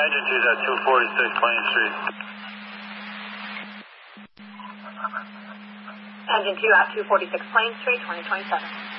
Engine 2's at 246 Plain Street. Engine 2 at 246 Plain Street, 2027.